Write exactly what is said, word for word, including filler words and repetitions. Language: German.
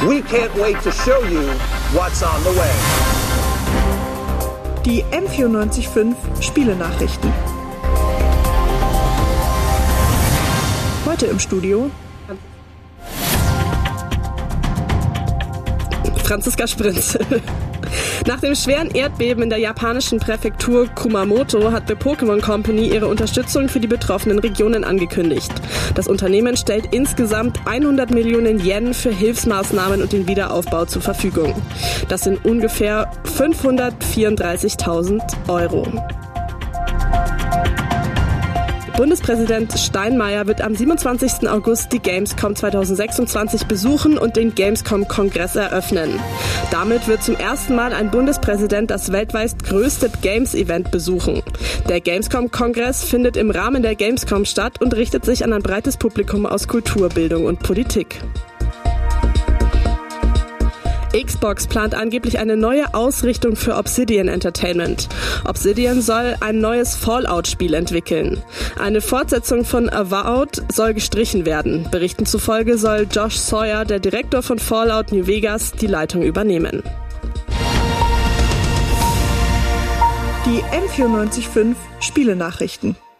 We can't wait to show you what's on the way. Die M vierundneunzig Komma fünf Spielenachrichten. Heute im Studio Franziska Sprinz. Nach dem schweren Erdbeben in der japanischen Präfektur Kumamoto hat The Pokémon Company ihre Unterstützung für die betroffenen Regionen angekündigt. Das Unternehmen stellt insgesamt hundert Millionen Yen für Hilfsmaßnahmen und den Wiederaufbau zur Verfügung. Das sind ungefähr fünfhundertvierunddreißigtausend Euro. Bundespräsident Steinmeier wird am siebenundzwanzigsten August die Gamescom zweitausendsechsundzwanzig besuchen und den Gamescom-Kongress eröffnen. Damit wird zum ersten Mal ein Bundespräsident das weltweit größte Games-Event besuchen. Der Gamescom-Kongress findet im Rahmen der Gamescom statt und richtet sich an ein breites Publikum aus Kultur, Bildung und Politik. Xbox plant angeblich eine neue Ausrichtung für Obsidian Entertainment. Obsidian soll ein neues Fallout-Spiel entwickeln. Eine Fortsetzung von Avowed soll gestrichen werden. Berichten zufolge soll Josh Sawyer, der Direktor von Fallout New Vegas, die Leitung übernehmen. Die M vierundneunzig Komma fünf Spielenachrichten.